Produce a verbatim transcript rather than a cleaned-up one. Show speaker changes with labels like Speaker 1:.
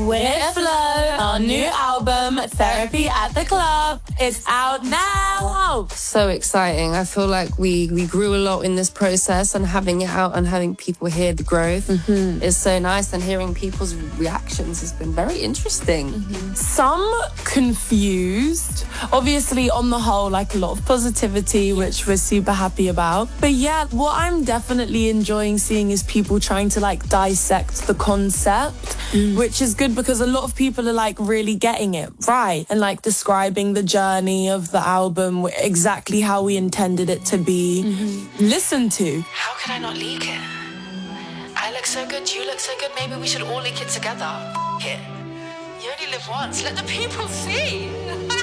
Speaker 1: with Flo. Our new album, Therapy at the Club, is out now.
Speaker 2: So exciting. I feel like we, we grew a lot in this process, and having it out and having people hear the growth mm-hmm. is so nice, and hearing people's reactions has been very interesting.
Speaker 1: Mm-hmm. Some confused. Obviously, on the whole, like a lot of positivity, which we're super happy about. But yeah, what I'm definitely enjoying seeing is people trying to like dissect the concept, mm. which is good because a lot of people are like really getting it right and like describing the journey of the album exactly how we intended it to be mm-hmm. listened to.
Speaker 3: How could I not leak it? I look so good, you look so good, maybe we should all leak it together. F it. You only live once, let the people see.